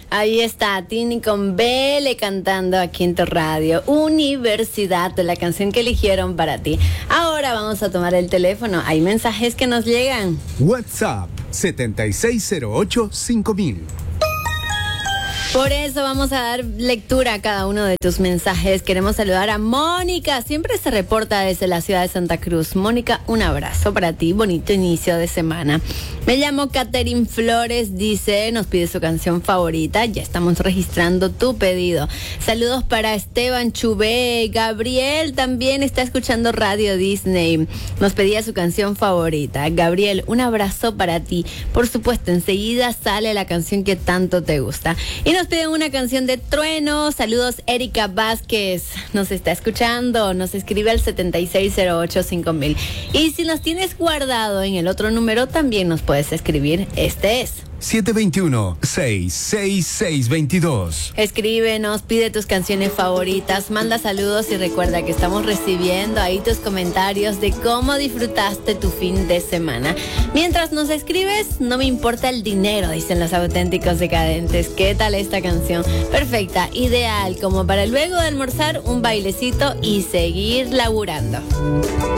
Ahí está, Tini con Bele cantando aquí en tu radio. Universidad, de la canción que eligieron para ti. Ahora vamos a tomar el teléfono. Hay mensajes que nos llegan. WhatsApp 7608-5000. Por eso vamos a dar lectura a cada uno de tus mensajes. Queremos saludar a Mónica, siempre se reporta desde la ciudad de Santa Cruz. Mónica, un abrazo para ti, bonito inicio de semana. Me llamo Catherine Flores, dice, nos pide su canción favorita. Ya estamos registrando tu pedido. Saludos para Esteban Chubé. Gabriel también está escuchando Radio Disney. Nos pedía su canción favorita. Gabriel, un abrazo para ti. Por supuesto, enseguida sale la canción que tanto te gusta. Y nos piden una canción de Trueno. Saludos, Erika Vázquez. Nos está escuchando. Nos escribe al 7608-5000. Y si nos tienes guardado en el otro número, también nos puedes escribir. Este es 721-66622. Escríbenos, pide tus canciones favoritas, manda saludos y recuerda que estamos recibiendo ahí tus comentarios de cómo disfrutaste tu fin de semana. Mientras nos escribes, no me importa el dinero, dicen los auténticos decadentes. ¿Qué tal esta canción? Perfecta, ideal, como para luego de almorzar un bailecito y seguir laburando.